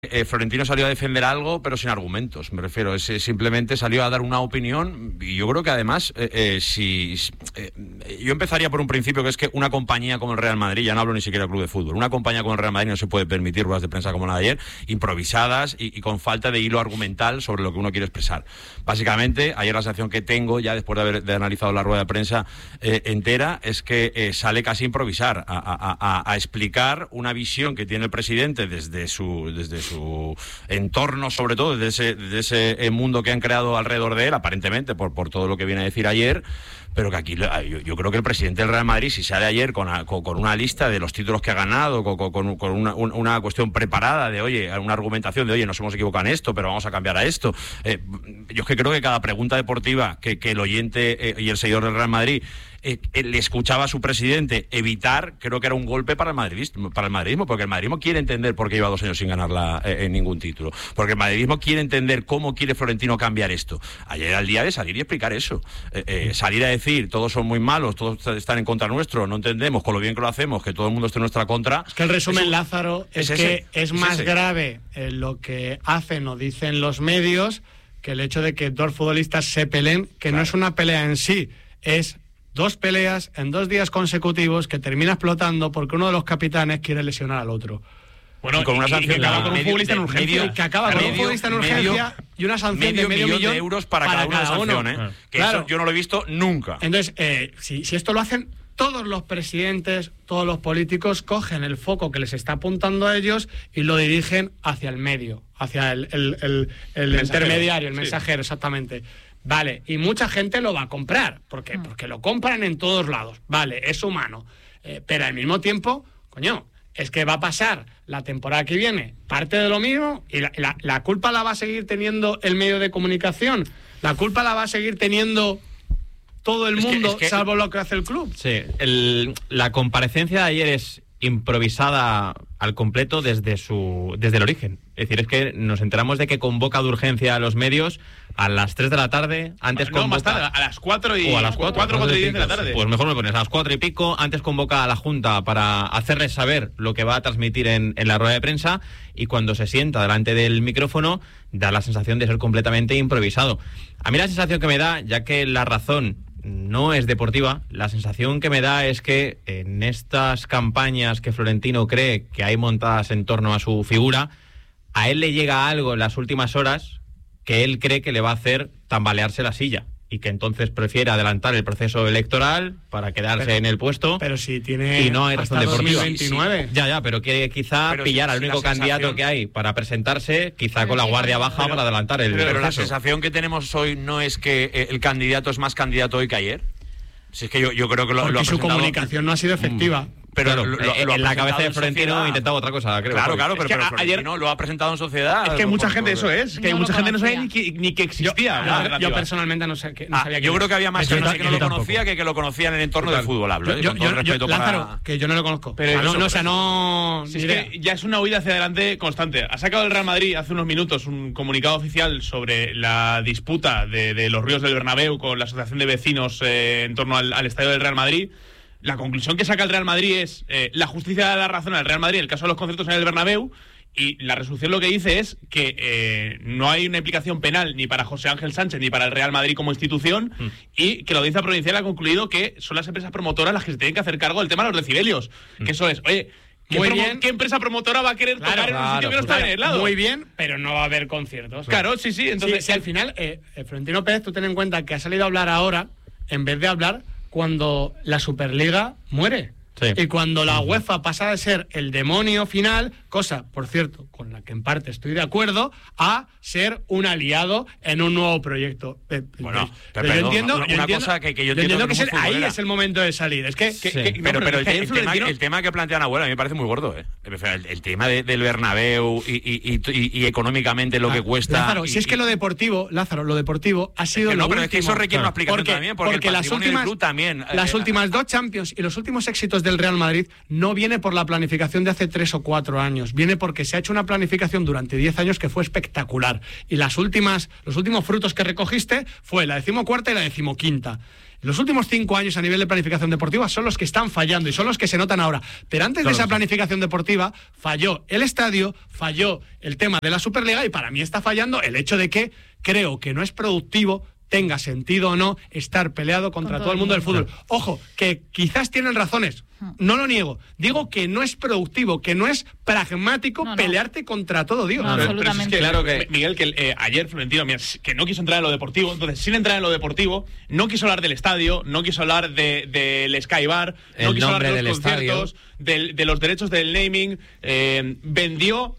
Florentino salió a defender algo, pero sin argumentos, me refiero. Simplemente salió a dar una opinión, y yo creo que además, yo empezaría por un principio, que es que una compañía como el Real Madrid, ya no hablo ni siquiera del club de fútbol, una compañía como el Real Madrid no se puede permitir ruedas de prensa como la de ayer, improvisadas y con falta de hilo argumental sobre lo que uno quiere expresar. Básicamente, ayer la sensación que tengo, ya después de haber analizado la rueda de prensa entera, es que sale casi a improvisar, a explicar una visión que tiene el presidente desde su entorno, sobre todo desde ese mundo que han creado alrededor de él, aparentemente por todo lo que viene a decir ayer, pero que aquí yo creo que el presidente del Real Madrid, si sale ayer con una lista de los títulos que ha ganado, con una cuestión preparada de, oye, una argumentación de, oye, nos hemos equivocado en esto, pero vamos a cambiar a esto, yo es que creo que cada pregunta deportiva que el oyente y el seguidor del Real Madrid le escuchaba a su presidente evitar, creo que era un golpe para el madridismo, porque el madridismo quiere entender por qué lleva 2 años sin ganarla en ningún título, porque el madridismo quiere entender cómo quiere Florentino cambiar esto. Ayer era el día de salir y explicar eso, salir a decir todos son muy malos, todos están en contra nuestro, no entendemos con lo bien que lo hacemos, que todo el mundo esté en nuestra contra. Es que el resumen, Lázaro, es que es más grave lo que hacen o dicen los medios que el hecho de que 2 futbolistas se peleen, que claro, no es una pelea en sí, es 2 peleas en 2 días consecutivos que termina explotando porque uno de los capitanes quiere lesionar al otro. Bueno, y con una sanción que acaba con un futbolista en urgencia. Que acaba con un futbolista en urgencia y una sanción de medio millón de euros para cada una sanción, que claro, eso yo no lo he visto nunca. Entonces, si esto lo hacen todos los presidentes, todos los políticos, cogen el foco que les está apuntando a ellos y lo dirigen hacia el medio, hacia el intermediario, el mensajero, exactamente. Vale, y mucha gente lo va a comprar, porque lo compran en todos lados. Vale, es humano. Pero al mismo tiempo, coño, es que va a pasar la temporada que viene parte de lo mismo y la culpa la va a seguir teniendo el medio de comunicación. La culpa la va a seguir teniendo todo el mundo, salvo lo que hace el club. Sí, la comparecencia de ayer es improvisada al completo desde el origen. Es decir, es que nos enteramos de que convoca de urgencia a los medios a las 3 de la tarde, antes convoca... No, más tarde, a las 4 y... O a las 4 y 10 de la tarde. Pues mejor me pones a las 4 y pico, antes convoca a la Junta para hacerles saber lo que va a transmitir en la rueda de prensa, y cuando se sienta delante del micrófono da la sensación de ser completamente improvisado. A mí la sensación que me da, ya que la razón no es deportiva, la sensación que me da es que en estas campañas que Florentino cree que hay montadas en torno a su figura, a él le llega algo en las últimas horas que él cree que le va a hacer tambalearse la silla, y que entonces prefiere adelantar el proceso electoral para quedarse en el puesto. Pero si tiene, y no hay razón deportiva. 2029. Sí. Ya, pero quiere quizá pillar al único candidato que hay para presentarse, quizá con la guardia baja para adelantar el proceso. Pero la sensación que tenemos hoy no es que el candidato es más candidato hoy que ayer. Si es que yo creo que lo ha presentado... su comunicación no ha sido efectiva. Pero claro, en la cabeza de Florentino intentaba otra cosa, creo. Claro, pero ayer no lo ha presentado en sociedad. Es que mucha gente, eso es, que mucha gente no sabía ni que existía. Yo personalmente no sabía que... Yo creo que había más gente que no lo conocía que lo conocía en el entorno del fútbol, hablo. Con todo respeto Lázaro, que yo no lo conozco. Pero no... Es que ya es una huida hacia adelante constante. Ha sacado el Real Madrid hace unos minutos un comunicado oficial sobre la disputa de los ríos del Bernabéu con la asociación de vecinos en torno al estadio del Real Madrid. La conclusión que saca el Real Madrid es la justicia da la razón al Real Madrid en el caso de los conciertos en el Bernabéu, y la resolución lo que dice es que no hay una implicación penal ni para José Ángel Sánchez ni para el Real Madrid como institución, y que la audiencia provincial ha concluido que son las empresas promotoras las que se tienen que hacer cargo del tema de los decibelios. Que eso es, oye, ¿qué empresa promotora va a querer tocar en un sitio que no está en el lado? Muy bien, pero no va a haber conciertos. Claro, sí. Entonces, si al final, Florentino Pérez, tú ten en cuenta que ha salido a hablar ahora, en vez de hablar cuando la Superliga muere. Sí. Y cuando la UEFA pasa de ser el demonio final, cosa, por cierto, con la que en parte estoy de acuerdo, a ser un aliado en un nuevo proyecto. Bueno, pero yo entiendo yo entiendo que ahí es el momento de salir. Es que, pero el tema que plantea Nahuel a mí me parece muy gordo, el tema del Bernabéu y económicamente lo que cuesta. Lázaro, si es que lo deportivo ha sido pero es que eso requiere una explicación también, porque las últimas 2 Champions y los últimos éxitos éxitos del Real Madrid no viene por la planificación de hace 3 o 4 años, viene porque se ha hecho una planificación durante 10 años que fue espectacular. Y los últimos frutos que recogiste fue la 14ª y la 15ª. Los últimos 5 años a nivel de planificación deportiva son los que están fallando y son los que se notan ahora. Pero antes de esa planificación deportiva falló el estadio, falló el tema de la Superliga y para mí está fallando el hecho de que creo que no es productivo, tenga sentido o no, estar peleado contra todo el mundo del fútbol. Ojo, que quizás tienen razones, no lo niego. Digo que no es productivo, que no es pragmático pelearte contra todo Dios. No, pero es que, claro que Miguel, que ayer Florentino, mira, que no quiso entrar en lo deportivo, entonces sin entrar en lo deportivo, no quiso hablar del estadio, no quiso hablar del Sky Bar, no quiso hablar de los conciertos, de los derechos del naming, vendió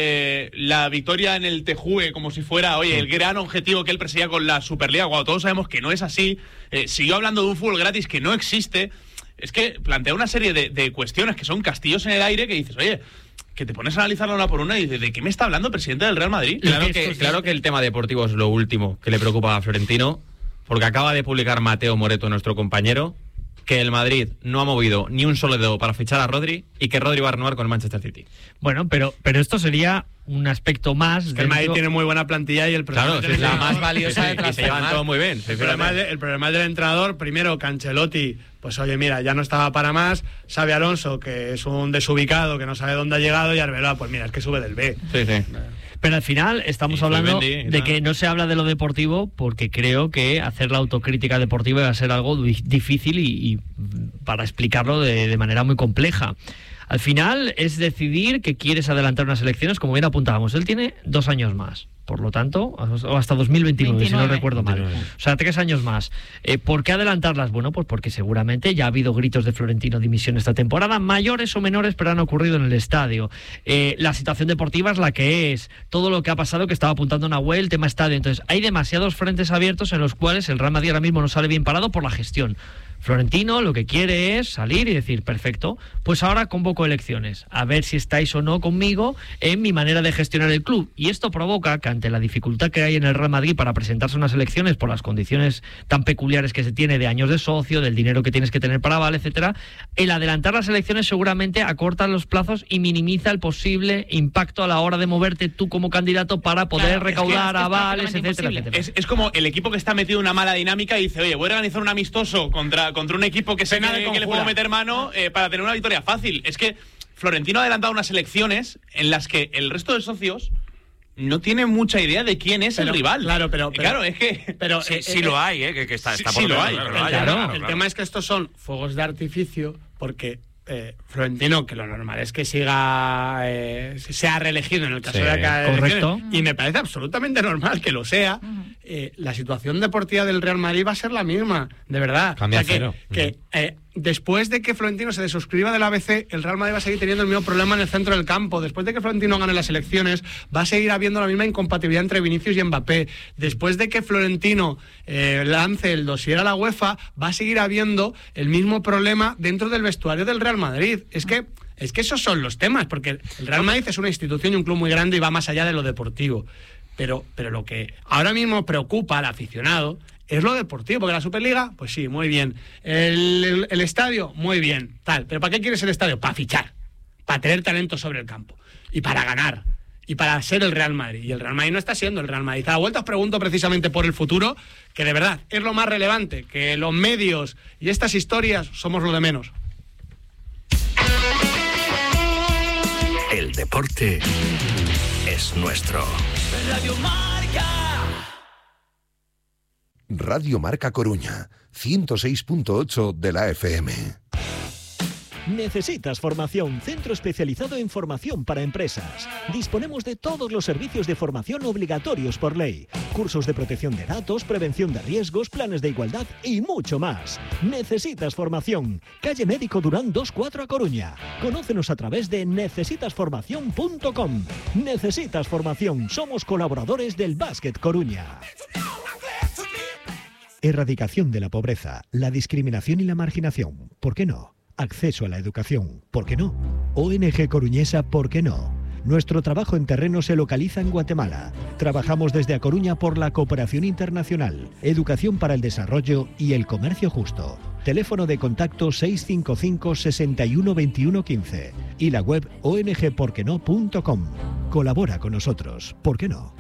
la victoria en el TJUE como si fuera, oye, el gran objetivo que él perseguía con la Superliga, cuando todos sabemos que no es así. Siguió hablando de un fútbol gratis que no existe. Es que plantea una serie de cuestiones que son castillos en el aire que dices, oye, que te pones a analizarla una por una y dices, ¿de qué me está hablando el presidente del Real Madrid? Claro que el tema deportivo es lo último que le preocupa a Florentino, porque acaba de publicar Mateo Moreto, nuestro compañero, que el Madrid no ha movido ni un solo dedo para fichar a Rodri y que Rodri va a renovar con el Manchester City. Bueno, pero esto sería un aspecto más. El Madrid tiene muy buena plantilla y el problema es la más valiosa de transformar. Se llevan todo muy bien. El problema del entrenador, primero, que Ancelotti, pues oye, mira, ya no estaba para más. Xabi Alonso, que es un desubicado, que no sabe dónde ha llegado, y Arbeloa, pues mira, es que sube del B. Sí. Pero al final estamos hablando de que no se habla de lo deportivo porque creo que hacer la autocrítica deportiva va a ser algo difícil y para explicarlo de manera muy compleja. Al final es decidir que quieres adelantar unas elecciones, como bien apuntábamos. Él tiene 2 años más, por lo tanto, o hasta 2029, si no recuerdo mal. O sea, 3 años más. ¿Por qué adelantarlas? Bueno, pues porque seguramente ya ha habido gritos de Florentino dimisión esta temporada, mayores o menores, pero han ocurrido en el estadio. La situación deportiva es la que es. Todo lo que ha pasado, que estaba apuntando Nahuel, tema estadio. Entonces, hay demasiados frentes abiertos en los cuales el Real Madrid ahora mismo no sale bien parado por la gestión. Florentino lo que quiere es salir y decir, perfecto, pues ahora convoco elecciones, a ver si estáis o no conmigo en mi manera de gestionar el club. Y esto provoca que ante la dificultad que hay en el Real Madrid para presentarse a unas elecciones por las condiciones tan peculiares que se tiene de años de socio, del dinero que tienes que tener para aval, etcétera, el adelantar las elecciones seguramente acorta los plazos y minimiza el posible impacto a la hora de moverte tú como candidato para poder recaudar avales, etcétera. Es como el equipo que está metido en una mala dinámica y dice, oye, voy a organizar un amistoso contra un equipo que sé que le puedo meter mano para tener una victoria fácil. Es que Florentino ha adelantado unas elecciones en las que el resto de socios no tiene mucha idea de quién es el rival. Claro, es que... Pero sí lo hay, que está por sí lo hay. Claro. El tema es que estos son fuegos de artificio porque... Florentino, que lo normal es que sea reelegido en el caso de la elecciones, y me parece absolutamente normal que lo sea. La situación deportiva del Real Madrid va a ser la misma, de verdad. Cambia cero. Después de que Florentino se desuscriba del ABC, el Real Madrid va a seguir teniendo el mismo problema en el centro del campo. Después de que Florentino gane las elecciones, va a seguir habiendo la misma incompatibilidad entre Vinicius y Mbappé. Después de que Florentino lance el dossier a la UEFA, va a seguir habiendo el mismo problema dentro del vestuario del Real Madrid. Es que esos son los temas, porque el Real Madrid es una institución y un club muy grande y va más allá de lo deportivo. Pero lo que ahora mismo preocupa al aficionado es lo deportivo, porque la Superliga, pues sí, muy bien. El estadio, muy bien, tal. ¿Pero para qué quieres el estadio? Para fichar, para tener talento sobre el campo y para ganar y para ser el Real Madrid. Y el Real Madrid no está siendo el Real Madrid. A la vuelta os pregunto precisamente por el futuro, que de verdad es lo más relevante, que los medios y estas historias somos lo de menos. El deporte es nuestro. Radio Marca. Radio Marca Coruña, 106.8 de la FM. ¿Necesitas formación? Centro especializado en formación para empresas. Disponemos de todos los servicios de formación obligatorios por ley. Cursos de protección de datos, prevención de riesgos, planes de igualdad y mucho más. ¿Necesitas formación? Calle Médico Durán 24 a Coruña. Conócenos a través de necesitasformación.com. Necesitas formación. Somos colaboradores del Básquet Coruña. Erradicación de la pobreza, la discriminación y la marginación. ¿Por qué no? Acceso a la educación, ¿por qué no? ONG Coruñesa, ¿por qué no? Nuestro trabajo en terreno se localiza en Guatemala. Trabajamos desde A Coruña por la cooperación internacional, educación para el desarrollo y el comercio justo. Teléfono de contacto 655 61 21 15 y la web ongporqueno.com. Colabora con nosotros, ¿por qué no?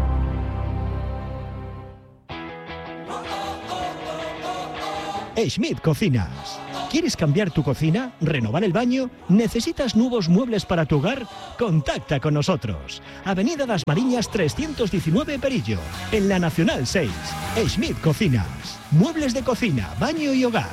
Schmidt Cocinas. ¿Quieres cambiar tu cocina? ¿Renovar el baño? ¿Necesitas nuevos muebles para tu hogar? Contacta con nosotros. Avenida Das Mariñas 319 Perillo, en la Nacional 6. Schmidt Cocinas. Muebles de cocina, baño y hogar.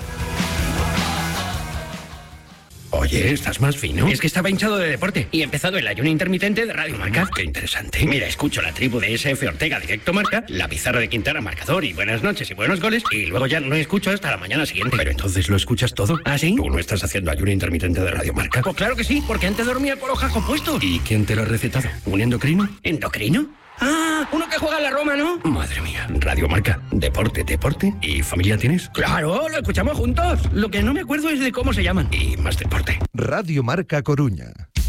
Oye, ¿estás más fino? Es que estaba hinchado de deporte y he empezado el ayuno intermitente de Radio Marca. Qué interesante. Mira, escucho la tribu de SF Ortega Directo Marca, la pizarra de Quintana marcador y buenas noches y buenos goles, y luego ya no escucho hasta la mañana siguiente. Pero entonces lo escuchas todo. ¿Ah, sí? ¿Tú no estás haciendo ayuno intermitente de Radio Marca? Pues claro que sí, porque antes dormía con los jajos puestos. ¿Y quién te lo ha recetado? ¿Un endocrino? ¿Endocrino? Ah, uno que juega en la Roma, ¿no? Madre mía. Radio Marca. Deporte. ¿Y familia tienes? Claro, lo escuchamos juntos. Lo que no me acuerdo es de cómo se llaman. Y más deporte. Radio Marca Coruña.